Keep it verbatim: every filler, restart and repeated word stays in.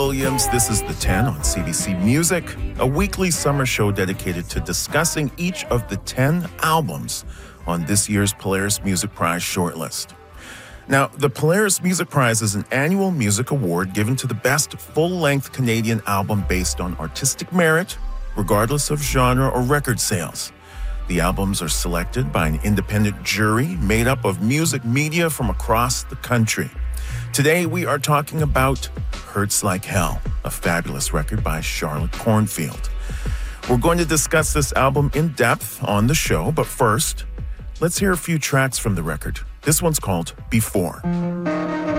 Williams. This is The ten on C B C Music, a weekly summer show dedicated to discussing each of the ten albums on this year's Polaris Music Prize shortlist. Now, the Polaris Music Prize is an annual music award given to the best full-length Canadian album based on artistic merit, regardless of genre or record sales. The albums are selected by an independent jury made up of music media from across the country. Today, we are talking about Hurts Like Hell, a fabulous record by Charlotte Cornfield. We're going to discuss this album in depth on the show, but first, let's hear a few tracks from the record. This one's called Before.